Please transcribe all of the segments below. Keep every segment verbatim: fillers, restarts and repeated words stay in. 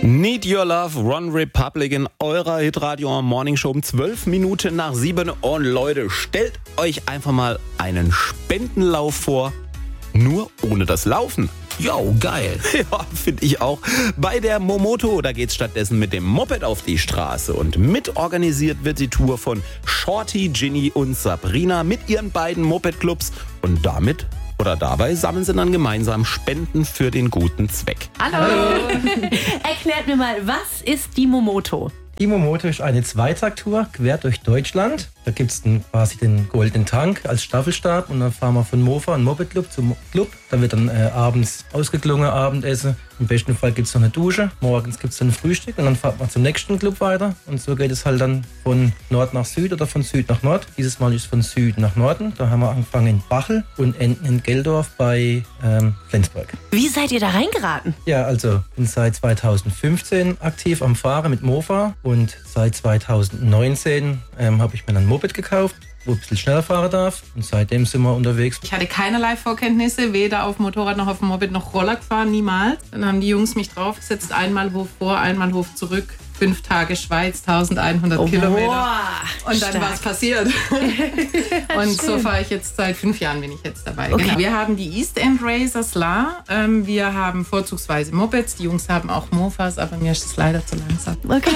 Need Your Love, One Republic in eurer Hitradio Morning Show um zwölf Minuten nach sieben. Und Leute, stellt euch einfach mal einen Spendenlauf vor, nur ohne das Laufen. Jo, geil. Ja, finde ich auch. Bei der Momoto, da geht's stattdessen mit dem Moped auf die Straße. Und mitorganisiert wird die Tour von Shorty, Ginny und Sabrina mit ihren beiden Moped-Clubs. Und damit oder dabei sammeln sie dann gemeinsam Spenden für den guten Zweck. Hallo. Hallo. Erklärt mir mal, was ist die Momoto? Die Momoto ist eine Zweitaktour quer durch Deutschland. Da gibt es quasi den Golden Tank als Staffelstab und dann fahren wir von Mofa und Moped Club zum Club. Da wird dann äh, abends ausgeklungen, Abendessen. Im besten Fall gibt es noch eine Dusche. Morgens gibt es dann ein Frühstück und dann fährt man zum nächsten Club weiter. Und so geht es halt dann von Nord nach Süd oder von Süd nach Nord. Dieses Mal ist es von Süd nach Norden. Da haben wir angefangen in Bachel und enden in Geldorf bei ähm, Flensburg. Wie seid ihr da reingeraten? Ja, also bin seit zweitausendfünfzehn aktiv am Fahren mit Mofa und seit zweitausendneunzehn ähm, habe ich mir ein Moped gekauft, wo ich ein bisschen schneller fahren darf. Und seitdem sind wir unterwegs. Ich hatte keinerlei Vorkenntnisse, weder auf Motorrad noch auf dem Moped noch Roller gefahren, niemals. Dann haben die Jungs mich draufgesetzt, einmal Hof vor, einmal Hof zurück. Fünf Tage Schweiz, eintausendeinhundert oh, Kilometer. Boah, und dann war es passiert. Und so fahre ich jetzt seit fünf Jahren, bin ich jetzt dabei. Okay. Genau. Wir haben die East End Racer Slar. Ähm, wir haben vorzugsweise Mopeds. Die Jungs haben auch Mofas, aber mir ist es leider zu langsam. Okay.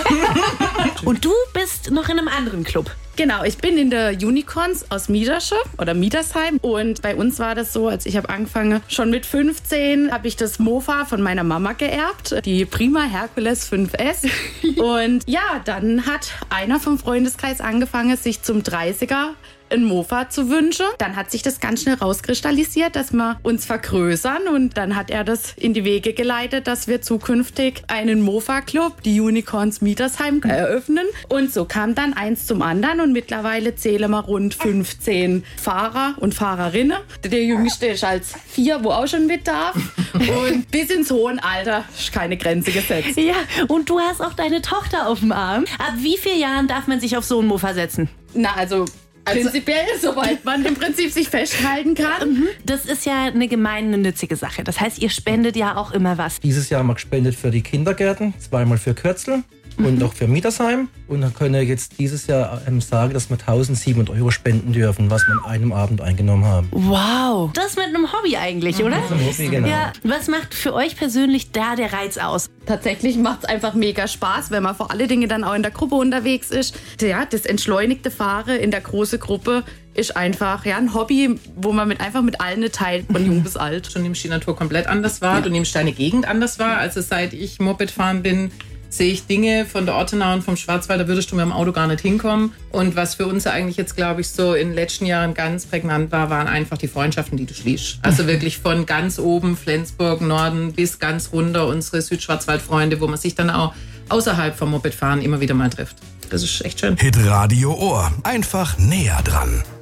Und du bist noch in einem anderen Club? Genau, ich bin in der Unicorns aus Miedersche oder Miedersheim und bei uns war das so, als ich habe angefangen, schon mit fünfzehn habe ich das Mofa von meiner Mama geerbt, die Prima Hercules fünf S und ja, dann hat einer vom Freundeskreis angefangen, sich zum dreißiger ein Mofa zu wünschen. Dann hat sich das ganz schnell rauskristallisiert, dass wir uns vergrößern und dann hat er das in die Wege geleitet, dass wir zukünftig einen Mofa-Club, die Unicorns Miedersheim, eröffnen. Und so kam dann eins zum anderen und mittlerweile zählen wir rund fünfzehn Fahrer und Fahrerinnen. Der Jüngste ist als vier, wo auch schon mit darf. Und bis ins hohe Alter ist keine Grenze gesetzt. Ja, und du hast auch deine Tochter auf dem Arm. Ab wie vielen Jahren darf man sich auf so ein Mofa setzen? Na, also prinzipiell, soweit man im Prinzip sich festhalten kann. Das ist ja eine gemeinnützige Sache. Das heißt, ihr spendet ja auch immer was. Dieses Jahr haben wir gespendet für die Kindergärten, zweimal für Kürzel und auch für Miedersheim. Und dann können wir jetzt dieses Jahr ähm, sagen, dass wir tausendsiebenhundert Euro spenden dürfen, was wir an einem Abend eingenommen haben. Wow, das mit einem Hobby eigentlich, oder? Das ist ein Hobby, genau. Ja, was macht für euch persönlich da der Reiz aus? Tatsächlich macht es einfach mega Spaß, wenn man vor allen Dingen dann auch in der Gruppe unterwegs ist. Ja, das entschleunigte Fahren in der großen Gruppe ist einfach ja, ein Hobby, wo man mit, einfach mit allen teilt, von jung bis alt. Schon nimmst die Natur komplett anders wahr, ja. Du nimmst deine Gegend anders wahr. Also seit ich Moped fahren bin, sehe ich Dinge von der Ortenau und vom Schwarzwald, da würdest du mit dem Auto gar nicht hinkommen. Und was für uns eigentlich jetzt, glaube ich, so in den letzten Jahren ganz prägnant war, waren einfach die Freundschaften, die du schließt. Also wirklich von ganz oben, Flensburg, Norden, bis ganz runter unsere Südschwarzwald-Freunde, wo man sich dann auch außerhalb vom Mopedfahren immer wieder mal trifft. Das ist echt schön. Hitradio Ohr. Einfach näher dran.